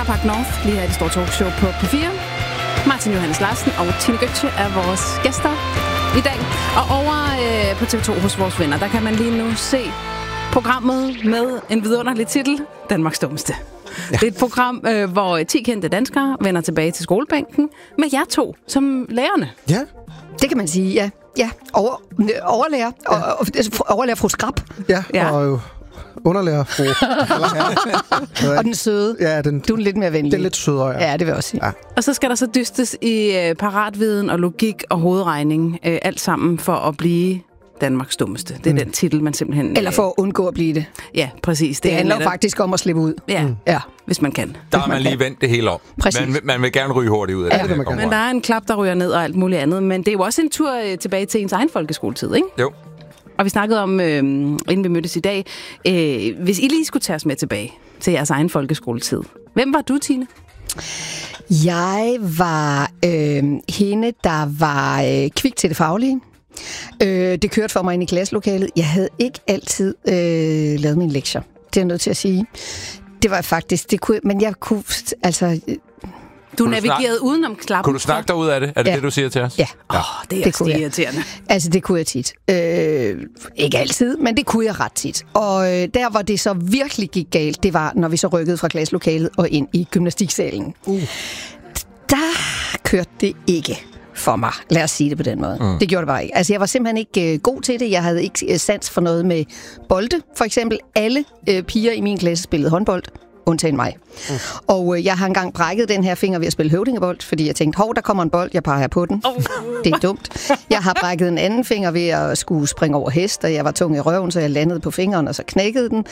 Carpark North, lige her i det store talkshow på P4. Martin Johannes Larsen og Tine Götze er vores gæster i dag. Og over på TV2 hos vores venner, der kan man lige nu se programmet med en vidunderlig titel, Danmarks Dummeste. Ja. Det er et program, hvor 10 kendte danskere vender tilbage til skolebænken med jer to som lærerne. Ja. Det kan man sige, ja. Ja, overlærer. Ja. Overlærer fru Skrab. Ja, og underlærer fru. Og den søde. Ja, du er lidt mere venlig. Det er lidt sødere, ja. Ja, det vil jeg også sige. Ja. Og så skal der så dystes i paratviden og logik og hovedregning. Alt sammen for at blive Danmarks Dummeste. Det er den titel, man simpelthen... Eller for at undgå at blive det. Ja, præcis. Det handler faktisk om at slippe ud. Ja, hvis man kan. Der har man lige vendt det hele om. Man vil gerne ryge hurtigt ud af det. Men der er en klap, der ryger ned og alt muligt andet. Men det er jo også en tur tilbage til ens egen folkeskoletid, ikke? Jo. Og vi snakkede om, inden vi mødtes i dag, hvis I lige skulle tage os med tilbage til jeres egen folkeskoletid. Hvem var du, Tine? Jeg var hende, der var kvik til det faglige. Det kørte for mig ind i klasselokalet. Jeg havde ikke altid lavet mine lektier. Det er jeg nødt til at sige. Det var faktisk, men jeg kunne, altså... Du navigerede udenom klappen. Kunne du snakke dig ud af det? Er det det, du siger til os? Ja. Det er irriterende. Altså, det kunne jeg tit. Ikke altid, men det kunne jeg ret tit. Og der, hvor det så virkelig gik galt, det var, når vi så rykkede fra klasselokalet og ind i gymnastiksalen. Der kørte det ikke for mig. Lad os sige det på den måde. Det gjorde det bare ikke. Altså, jeg var simpelthen ikke god til det. Jeg havde ikke sans for noget med bolde. For eksempel, alle piger i min klasse spillede håndbold. Undtagen mig. Og jeg har engang brækket den her finger ved at spille høvdingebold, fordi jeg tænkte, der kommer en bold, jeg peger på den. Det er dumt. Jeg har brækket en anden finger ved at skulle springe over hest, og jeg var tung i røven, så jeg landede på fingeren, og så knækkede den.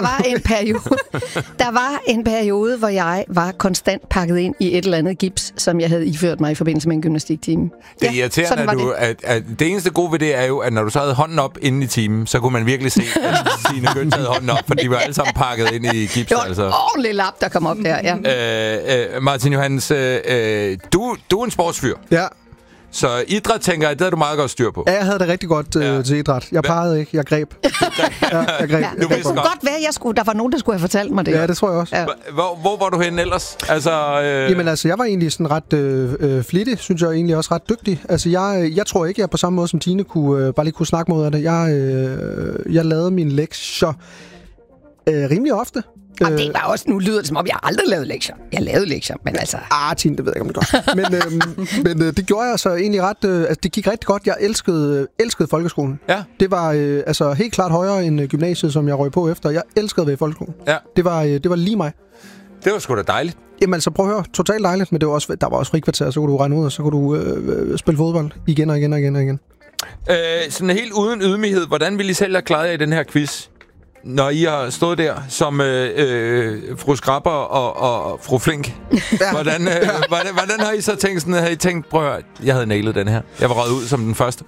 Der var en periode, hvor jeg var konstant pakket ind i et eller andet gips, som jeg havde iført mig i forbindelse med en gymnastiktime. Det er irriterende, at det eneste gode ved det er jo, at når du så havde hånden op inde i timen, så kunne man virkelig se, at Tine Götze havde hånden op, for de var alle sammen pakket ind i gips. Ordentlig lap, der kom op der, ja. Martin Johannes, du er en sportsfyr. Ja. Så idræt, tænker jeg, det havde du meget godt styr på. Ja, jeg havde det rigtig godt til idræt. Jeg pegede ikke, jeg greb. Jeg greb. Ja, det kunne godt være, der var nogen, der skulle have fortalt mig det. Ja, det tror jeg også. Ja. Hvor var du henne ellers? Jamen altså, jeg var egentlig sådan ret flittig, synes jeg egentlig også ret dygtig. Altså, jeg tror ikke, jeg på samme måde som Tine bare lige kunne snakke mod af det. Jeg lavede mine lektier rimelig ofte. Og det var også, nu lyder det som om, jeg aldrig lavede lektier. Jeg lavede lektier, men altså... Tine, det ved jeg ikke, om det gør. Men det gjorde jeg så egentlig ret... altså, det gik rigtig godt. Jeg elskede folkeskolen. Ja. Det var altså helt klart højere end gymnasiet, som jeg røg på efter. Jeg elskede at være i folkeskolen. Ja. Det var lige mig. Det var sgu da dejligt. Jamen altså, prøv at høre. Totalt dejligt, men det var også, der var også frikvarter, så kunne du regne ud, og så kunne du spille fodbold igen og igen og igen og igen. Sådan helt uden ydmyghed. Hvordan ville I selv have klaret jer i den her quiz? Når I har stået der som fru Skrabber og fru Flink, hvordan har I så tænkt sådan, havde I tænkt, prøv at høre, jeg havde nailet den her. Jeg var røget ud som den første.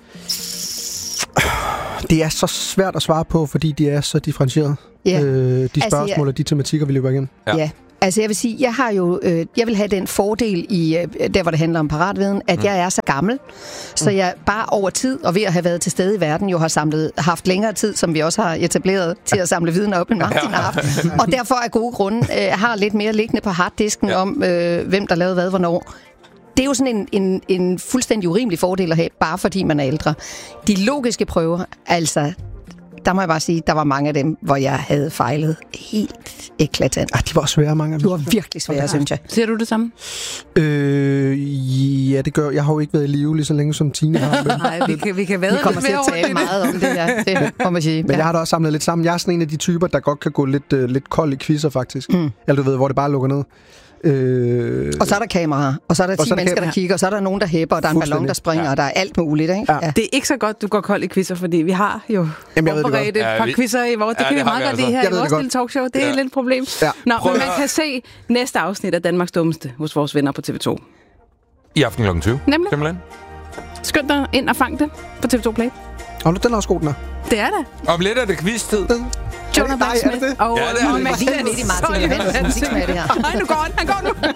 Det er så svært at svare på, fordi de er så differentieret. De spørgsmål og de tematikker, vi løber igen. Ja. Altså jeg vil sige, jeg vil have den fordel i der, hvor det handler om paratviden, at jeg er så gammel, så jeg bare over tid, og ved at have været til stede i verden, jo har haft længere tid, som vi også har etableret, til at samle viden op, end Martin har haft. Og derfor af gode grunde har lidt mere liggende på harddisken om, hvem der lavede hvad, hvornår. Det er jo sådan en fuldstændig urimelig fordel at have, bare fordi man er ældre. De logiske prøver, altså... Der må jeg bare sige, der var mange af dem, hvor jeg havde fejlet helt eklatant. De var svære, mange af dem. De var virkelig svære, synes jeg. Ser du det samme? Ja, det gør jeg. har jo ikke været i live lige så længe, som Tine har. Nej, vi kan være. Vi kommer til at tale meget om det her. Det må man sige. Men jeg har da også samlet lidt sammen. Jeg er sådan en af de typer, der godt kan gå lidt kold i quizzer, faktisk. Eller du ved, hvor det bare lukker ned. Og så er der kameraer, og så er der 10 mennesker, der kigger, og så er der nogen, der hæpper, og der er en ballon, der springer, og der er alt muligt, ikke? Ja. Det er ikke så godt, du går kold i quizzer, fordi vi har jo forberedt et par quizzer i vores... Det kan vi meget godt lide her i vores lille talkshow. Det er lidt et problem. Ja. Nå, men man kan se næste afsnit af Danmarks Dummeste hos vores venner på TV2. I aften kl. 20. Nemlig. Simpelthen. Skynd dig ind og fang det på TV2 Play. Og den er også god, den er. Det er det. Om lidt er det quiz-tid. Jonathan Smith og Martin Johannes musiksmag, det her. Nej, nu går han. Han går nu.